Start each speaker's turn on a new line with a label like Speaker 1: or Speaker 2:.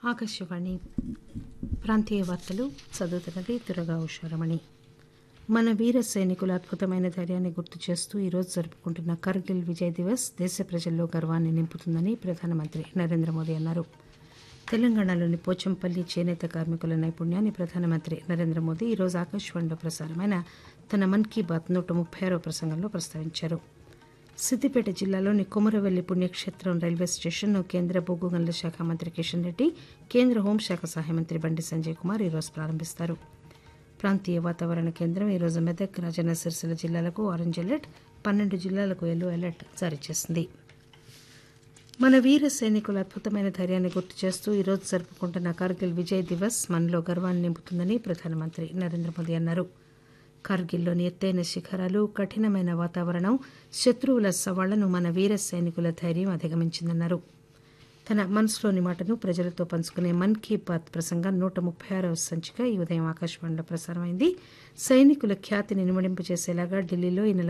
Speaker 1: ఆకాశవాణి ప్రాంతీయ వార్తలు చదువుతున్నది దుర్గా ఉషారమణి. మన వీర సైనికుల అద్భుతమైన ధైర్యాన్ని గుర్తు చేస్తూ ఈరోజు జరుపుకుంటున్న కార్గిల్ విజయ్ దివస్ దేశ ప్రజల్లో గర్వాన్ని నింపుతుందని ప్రధానమంత్రి నరేంద్ర మోదీ అన్నారు. తెలంగాణలోని పోచంపల్లి చేనేత కార్మికుల నైపుణ్యాన్ని ప్రధానమంత్రి నరేంద్ర మోదీ ఈరోజు ఆకాశవాణిలో ప్రసారమైన తన మన్ కీ బాత్ 136వ ప్రసంగంలో ప్రస్తావించారు. సిద్దిపేట జిల్లాలోని కొమురవెల్లి పుణ్యక్షేత్రం రైల్వే స్టేషన్ను కేంద్ర బొగ్గు గనుల శాఖ మంత్రి కిషన్ రెడ్డి, కేంద్ర హోంశాఖ సహాయ మంత్రి బండి సంజయ్ కుమార్ ఈరోజు ప్రారంభిస్తారు. ప్రాంతీయ వాతావరణ కేంద్రం ఈరోజు మెదక్, రాజన్న సిరిసిల్ల జిల్లాలకు ఆరెంజ్ అలర్ట్, 12 జిల్లాలకు యెల్లో అలర్ట్ జారీ చేసింది. మన వీర సైనికుల అద్భుతమైన ధైర్యాన్ని గుర్తు చేస్తూ ఈరోజు జరుపుకుంటున్న కార్గిల్ విజయ్ దివస్ మనలో గర్వాన్ని నింపుతుందని ప్రధానమంత్రి నరేంద్ర మోదీ అన్నారు. కార్గిల్లోని ఎత్తైన శిఖరాలు, కఠినమైన వాతావరణం, శత్రువుల సవాళ్లను మన వీర సైనికుల ధైర్యం అధిగమించిందన్నారు. తన మనసులోని మాటను ప్రజలతో పంచుకునే మన్ కీ బాత్ ప్రసంగం 136వ సంచిక ఈ ఉదయం ఆకాశవాణిలో ప్రసారమైంది. సైనికుల ఖ్యాతిని నిమడింపజేసేలాగా ఢిల్లీలో ఈ నెల